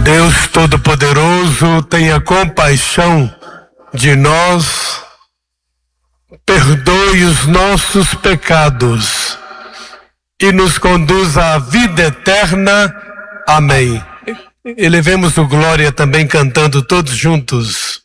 Deus Todo-Poderoso, tenha compaixão de nós, perdoe os nossos pecados e nos conduza à vida eterna. Amém. Elevemos o glória também cantando todos juntos.